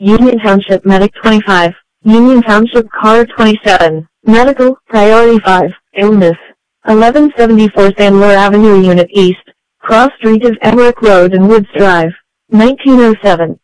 Union Township Medic 25, Union Township Car 27, Medical, Priority 5, Illness, 1174 Sandler Avenue Unit East, Cross Street of Emmerich Road and Woods Drive, 1907.